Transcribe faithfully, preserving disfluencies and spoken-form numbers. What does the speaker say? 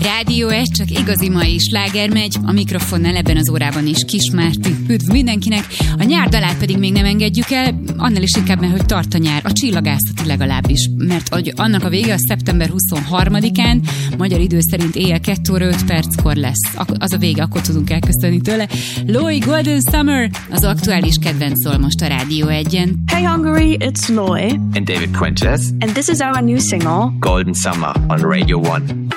Rádió egy, csak igazi mai sláger megy, a mikrofonnál ebben az órában is Kis Márti. Üdv mindenkinek, a nyár dalát pedig még nem engedjük el, annál is inkább, mert hogy tart a nyár, a csillagászati legalábbis, mert annak a vége a szeptember huszonharmadikán, magyar idő szerint éjjel kettő óra öt perckor lesz. Az a vége, akkor tudunk elköszönni tőle. Loy Golden Summer, az aktuális kedvenc szól most a Rádió egyen. Hey Hungary, it's Loy. And David Quintus. And this is our new single, Golden Summer on Radio one.